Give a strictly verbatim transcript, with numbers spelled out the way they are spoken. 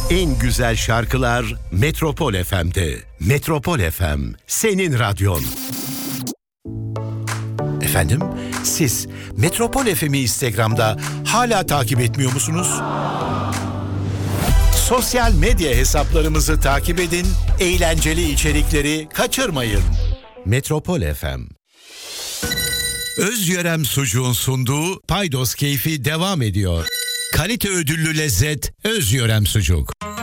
En güzel şarkılar Metropol F M'de. Metropol F M, senin radyon. Efendim, siz Metropol F M'i Instagram'da hala takip etmiyor musunuz? Sosyal medya hesaplarımızı takip edin, eğlenceli içerikleri kaçırmayın. Metropol F M. Özyörem Sucuğun sunduğu Paydos Keyfi devam ediyor. Kalite ödüllü lezzet Özyörem Sucuk.